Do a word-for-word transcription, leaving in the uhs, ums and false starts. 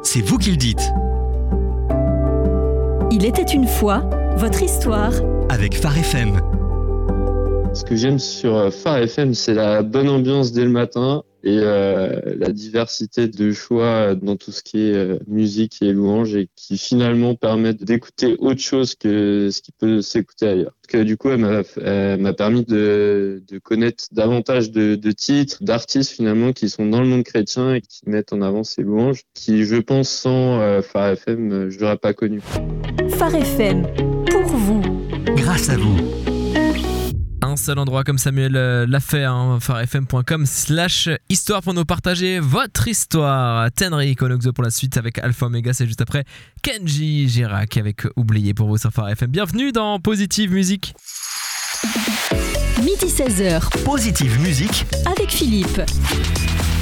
c'est vous qui le dites. Il était une fois, votre histoire. Avec Phare F M. Ce que j'aime sur Phare F M, c'est la bonne ambiance dès le matin et euh, la diversité de choix dans tout ce qui est euh, musique et louange et qui finalement permettent d'écouter autre chose que ce qui peut s'écouter ailleurs. Parce que, du coup, elle m'a, elle m'a permis de, de connaître davantage de, de titres, d'artistes finalement qui sont dans le monde chrétien et qui mettent en avant ces louanges, qui, je pense, sans euh, Phare F M, je l'aurais pas connu. Phare F M, pour vous. Grâce à vous. Un seul endroit comme Samuel euh, l'a fait, hein, pharefm.com slash histoire pour nous partager votre histoire. Tenry Konoxo pour la suite avec Alpha Omega, c'est juste après Kenji Girac avec Oublié pour vous sur Phare F M. Bienvenue dans Positive Musique. Midi seize heures. Positive Musique Avec Philippe.